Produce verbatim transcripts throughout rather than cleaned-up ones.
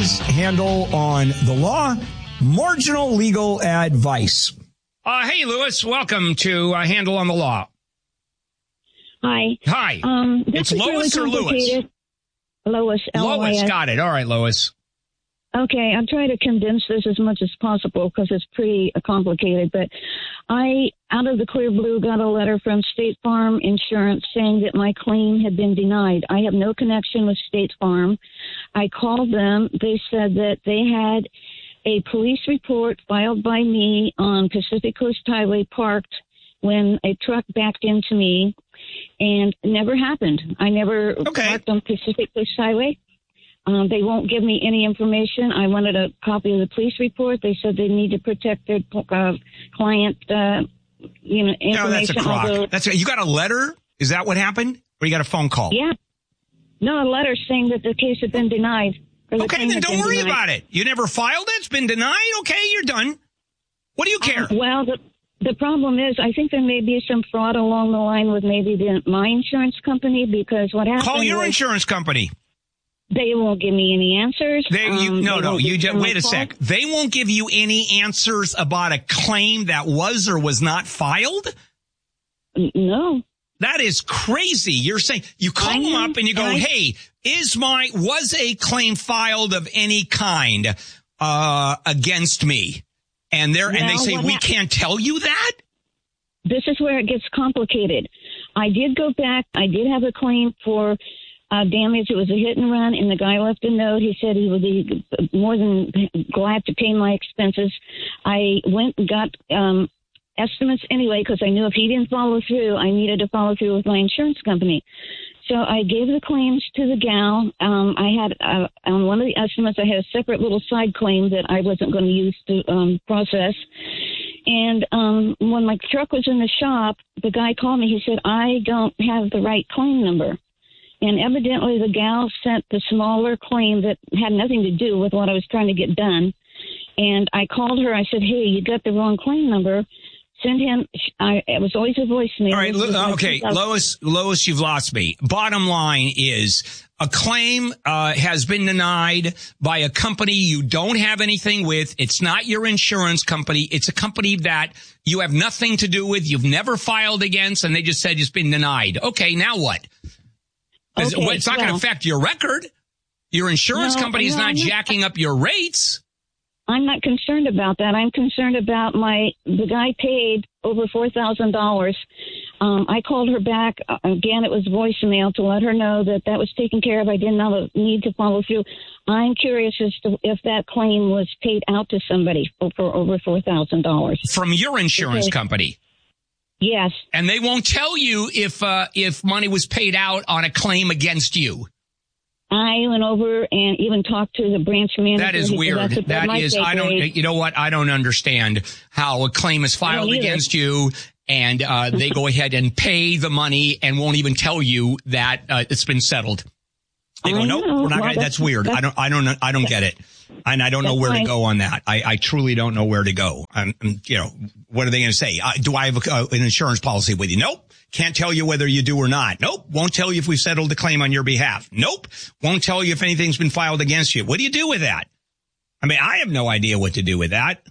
is Handel on the Law, marginal legal advice. Uh, hey, Lewis, welcome to uh, Handel on the Law. Hi. Hi. Um, it's Lois really or Lewis? Lois. Lois, got it. All right, Lois. Okay, I'm trying to condense this as much as possible because it's pretty complicated. But I, out of the clear blue, got a letter from State Farm Insurance saying that my claim had been denied. I have no connection with State Farm. I called them. They said that they had a police report filed by me on Pacific Coast Highway parked when a truck backed into me, and it never happened. I never okay. parked on Pacific Coast Highway. Um, they won't give me any information. I wanted a copy of the police report. They said they need to protect their uh, client, uh, you know, information. No, that's a crock. Although, that's a, you got a letter? Is that what happened? Or you got a phone call? Yeah. No, a letter saying that the case had been denied. The okay, then don't worry denied. about it. You never filed it. It's been denied. Okay, you're done. What do you care? Um, well, the, the problem is I think there may be some fraud along the line with maybe the, my insurance company, because what happened Call your was, insurance company. They won't give me any answers. They, you, um, no, they no, you just, wait a call. sec. They won't give you any answers about a claim that was or was not filed? No. That is crazy. You're saying, you call I them am, up and you go, I, hey, is my, was a claim filed of any kind, uh, against me? And they're, and they say, we happened? can't tell you that? This is where it gets complicated. I did go back. I did have a claim for uh, damage. It was a hit and run, and the guy left a note. He said he would be more than glad to pay my expenses. I went and got um, estimates anyway, because I knew if he didn't follow through, I needed to follow through with my insurance company. So I gave the claims to the gal. Um, I had, uh, on one of the estimates, I had a separate little side claim that I wasn't going to use to um, process. And um, when my truck was in the shop, the guy called me. He said, I don't have the right claim number. And evidently the gal sent the smaller claim that had nothing to do with what I was trying to get done. And I called her. I said, hey, you got the wrong claim number. Send him. I, it was always a voicemail. All right. Lo- okay. Lois, Lois, you've lost me. Bottom line is a claim uh, has been denied by a company you don't have anything with. It's not your insurance company. It's a company that you have nothing to do with. You've never filed against, and they just said it's been denied. Okay. Now what? Okay, it's not well, going to affect your record. Your insurance no, company is no, not jacking up your rates. I'm not concerned about that. I'm concerned about my, the guy paid over four thousand dollars. Um, I called her back. Uh, again, it was voicemail to let her know that that was taken care of. I didn't have a need to follow through. I'm curious as to if that claim was paid out to somebody for, for over four thousand dollars. From your insurance okay. company? Yes. And they won't tell you if, uh, if money was paid out on a claim against you. I went over and even talked to the branch manager. That is weird. That is, I don't, you know what? I don't understand how a claim is filed against you and, uh, they go ahead and pay the money and won't even tell you that, uh, it's been settled. They go, nope, we're not gonna, that's weird. I don't, I don't, I don't get it. And I don't know where to go on that. I, I truly don't know where to go. I'm, you know, what are they going to say? Uh, do I have a, uh, an insurance policy with you? Nope. Can't tell you whether you do or not. Nope. Won't tell you if we've settled the claim on your behalf. Nope. Won't tell you if anything's been filed against you. What do you do with that? I mean, I have no idea what to do with that.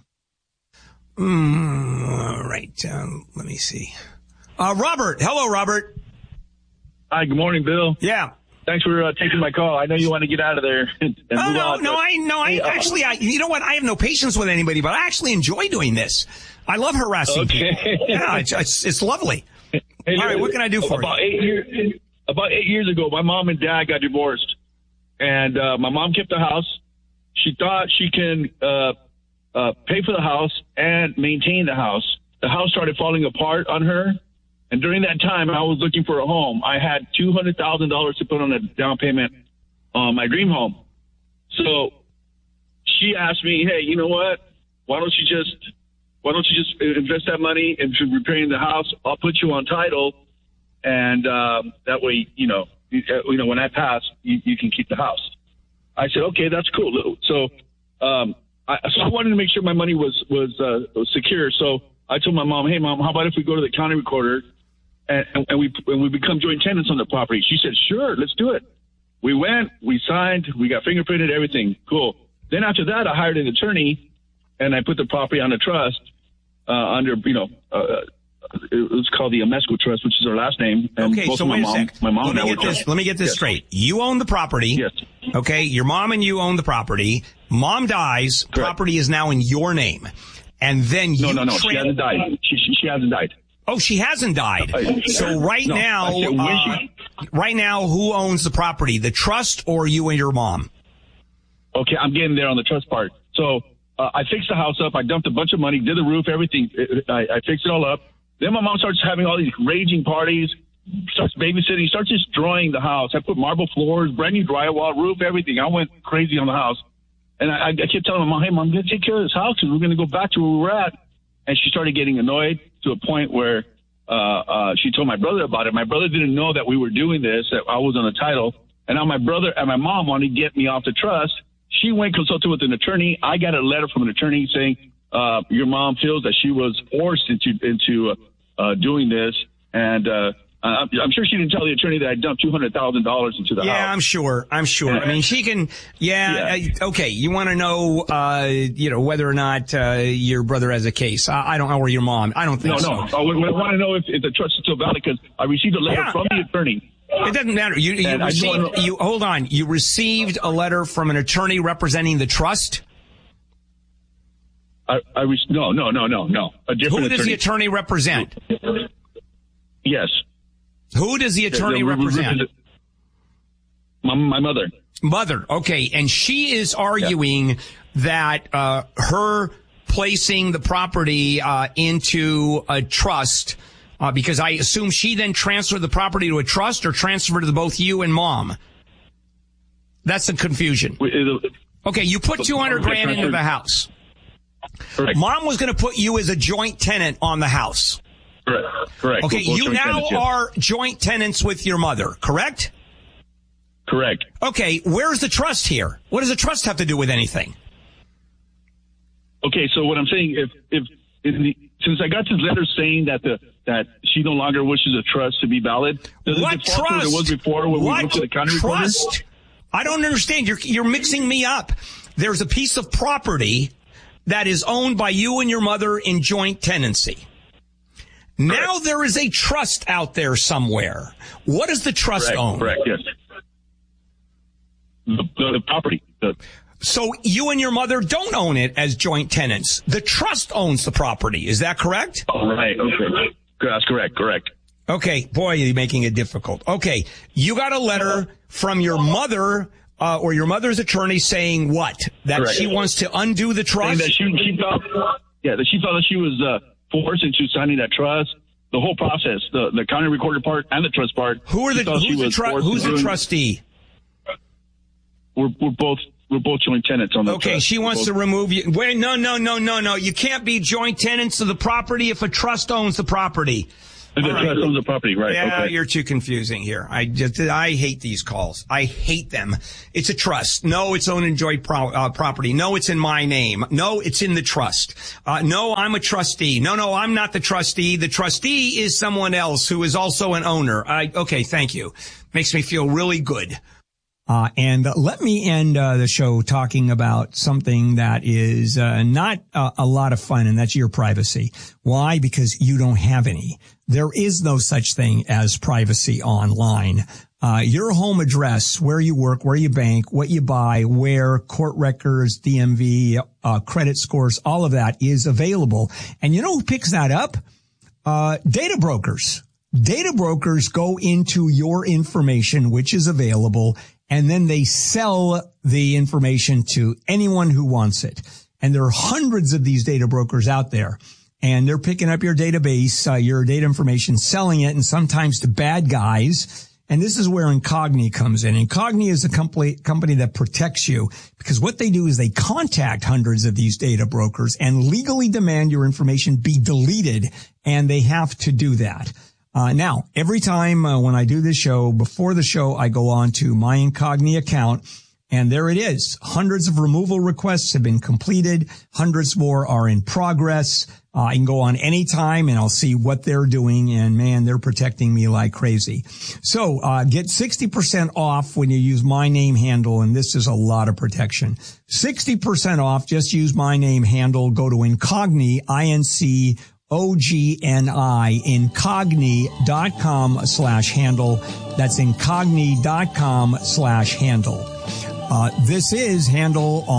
Mm, all right. Um, let me see. Uh, Robert. Hello, Robert. Hi. Good morning, Bill. Yeah. Thanks for uh, taking my call. I know you want to get out of there. And oh, move no, on, no, but, I, no, I hey, actually, I, you know what? I have no patience with anybody, but I actually enjoy doing this. I love harassing okay. people. Yeah, it's, it's, it's lovely. Hey, all right, what can I do for about you? Eight years, about eight years ago, my mom and dad got divorced, and uh, my mom kept the house. She thought she can uh, uh, pay for the house and maintain the house. The house started falling apart on her. And during that time, I was looking for a home. I had two hundred thousand dollars to put on a down payment on my dream home. So she asked me, hey, you know what? Why don't you just why don't you just invest that money into repairing the house? I'll put you on title. And um, that way, you know, you, you know, when I pass, you, you can keep the house. I said, okay, that's cool. So, um, I, so I wanted to make sure my money was, was, uh, was secure. So I told my mom, hey, Mom, how about if we go to the county recorder and, and we and we become joint tenants on the property? She said, sure, let's do it. we went, we signed, we got fingerprinted, everything. Cool. Then after that, I hired an attorney, and I put the property on a trust uh, under, you know, uh, it was called the Amesco Trust, which is our last name. And okay, so wait a sec. My mom let me get this. Let me get this yes. straight. You own the property. Yes. Okay, your mom and you own the property. Mom dies. Correct. Property is now in your name, and then you. No, no, no. Tra- she hasn't died. She, she, she hasn't died. Oh, she hasn't died. So right no, now, said, uh, she, right now, who owns the property? The trust or you and your mom? Okay, I'm getting there on the trust part. So uh, I fixed the house up. I dumped a bunch of money, did the roof, everything. I, I fixed it all up. Then my mom starts having all these raging parties, starts babysitting, starts destroying the house. I put marble floors, brand new drywall, roof, everything. I went crazy on the house. And I, I kept telling my mom, hey, Mom, I'm going to take care of this house because we're going to go back to where we were at. And she started getting annoyed to a point where uh, uh, she told my brother about it. My brother didn't know that we were doing this, that I was on the title. And now my brother and my mom wanted to get me off the trust. She went consulted with an attorney. I got a letter from an attorney saying uh, your mom feels that she was forced into into uh, uh, doing this. And uh, I'm, I'm sure she didn't tell the attorney that I dumped two hundred thousand dollars into the yeah, house. Yeah, I'm sure. I'm sure. I mean, she can. Yeah. yeah. Uh, okay. You want to know, uh, you know, whether or not uh, your brother has a case. I, I don't know, or your mom. I don't think no, so. No, no. I, I want to know if, if the trust is still valid because I received a letter yeah. from the attorney. It doesn't matter. You, you received, you, hold on. You received a letter from an attorney representing the trust? I, I was, no, no, no, no, no. A different Who does attorney. the attorney represent? Yes. Who does the attorney the, the, represent? My, my mother. Mother. Okay. And she is arguing yeah. that, uh, her placing the property, uh, into a trust, Uh, because I assume she then transferred the property to a trust or transferred to both you and mom. That's the confusion. Okay, you put two hundred grand into the house. Correct. Mom was going to put you as a joint tenant on the house. Correct. Correct. Okay, you now tenants, are yes. joint tenants with your mother, correct? Correct. Okay, where's the trust here? What does the trust have to do with anything? Okay, so what I'm saying, if if in the, since I got this letter saying that the that she no longer wishes a trust to be valid. Does what it trust? It was before when what we went to the county trust? Recorder? I don't understand. You're you're mixing me up. There's a piece of property that is owned by you and your mother in joint tenancy. Now correct. There is a trust out there somewhere. What does the trust correct, own? Correct. Yes. The, the, the property. The, So you and your mother don't own it as joint tenants. The trust owns the property. Is that correct? All right. Okay. That's correct. Correct. Okay. Boy, you're making it difficult. Okay. You got a letter from your mother uh, or your mother's attorney saying what? That correct. She wants to undo the trust? That she, she felt, yeah, that she felt that she was uh, forced into signing that trust. The whole process, the, the county recorder part and the trust part. Who are the, who's the, tru- who's the trustee? We're, we're both. We're both joint tenants on the Okay, trust. she wants to remove you. Wait, no, no, no, no, no. You can't be joint tenants of the property if a trust owns the property. The trust right. owns the property, right? Yeah, okay. You're too confusing here. I just, I hate these calls. I hate them. It's a trust. No, it's owned and enjoyed pro, uh, property. No, it's in my name. No, it's in the trust. Uh, no, I'm a trustee. No, no, I'm not the trustee. The trustee is someone else who is also an owner. I, okay, thank you. Makes me feel really good. Uh, and uh, let me end uh, the show talking about something that is uh, not uh, a lot of fun, and that's your privacy. Why? Because you don't have any. There is no such thing as privacy online. Uh, your home address, where you work, where you bank, what you buy, where, court records, D M V, uh, credit scores, all of that is available. And you know who picks that up? Uh, data brokers. Data brokers go into your information, which is available, and then they sell the information to anyone who wants it. And there are hundreds of these data brokers out there. And they're picking up your database, uh, your data information, selling it, and sometimes to bad guys. And this is where Incogni comes in. Incogni is a company, company that protects you because what they do is they contact hundreds of these data brokers and legally demand your information be deleted. And they have to do that. Uh, now, every time uh, when I do this show, before the show, I go on to my Incogni account And there it is. Hundreds of removal requests have been completed. Hundreds more are in progress. Uh, I can go on anytime and I'll see what they're doing. And man, they're protecting me like crazy. So, uh, get sixty percent off when you use my name handle. And this is a lot of protection. sixty percent off. Just use my name handle. Go to Incogni, I N C O G N I, incogni.com slash handle. That's incogni.com slash handle. Uh, this is Handle on